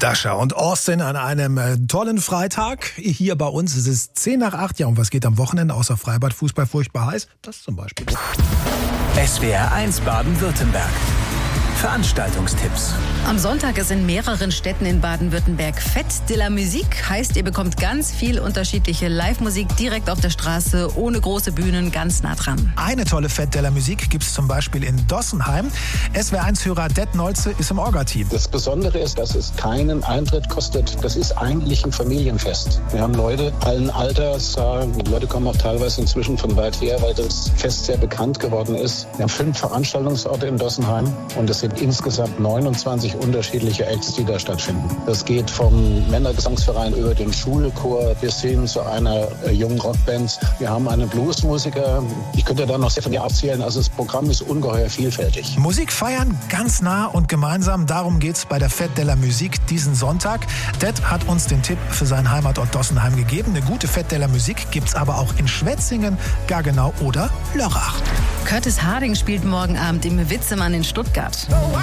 Dasha und Austin an einem tollen Freitag. Hier bei uns ist es 7:10. Ja, und was geht am Wochenende außer Freibad, Fußball furchtbar heiß? Das zum Beispiel. SWR 1 Baden-Württemberg. Veranstaltungstipps. Am Sonntag ist in mehreren Städten in Baden-Württemberg Fête de la Musique. Heißt, ihr bekommt ganz viel unterschiedliche Live-Musik direkt auf der Straße, ohne große Bühnen, ganz nah dran. Eine tolle Fête de la Musique gibt es zum Beispiel in Dossenheim. SWR1-Hörer Det Nolze ist im Orga-Team. Das Besondere ist, dass es keinen Eintritt kostet. Das ist eigentlich ein Familienfest. Wir haben Leute allen Alters da. Die Leute kommen auch teilweise inzwischen von weit her, weil das Fest sehr bekannt geworden ist. Wir haben 5 Veranstaltungsorte in Dossenheim und es sind insgesamt 29 unterschiedliche Acts, die da stattfinden. Das geht vom Männergesangsverein über den Schulchor bis hin zu einer jungen Rockband. Wir haben einen Bluesmusiker. Ich könnte da noch sehr von mir aufzählen. Also das Programm ist ungeheuer vielfältig. Musik feiern, ganz nah und gemeinsam. Darum geht's bei der Fête de la Musique diesen Sonntag. Det hat uns den Tipp für seinen Heimatort Dossenheim gegeben. Eine gute Fête de la Musique gibt's aber auch in Schwetzingen, Gaggenau oder Lörrach. Curtis Harding spielt morgen Abend im Witzemann in Stuttgart.